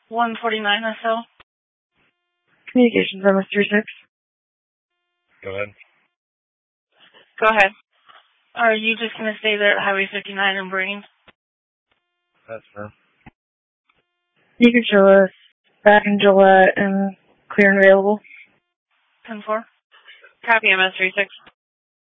149 SL. Communications, MS36. Go ahead. Go ahead. Are you just going to stay there at Highway 59 in Brain? That's fair. You can show us back in Gillette and clear and available. 10-4. Copy MS36.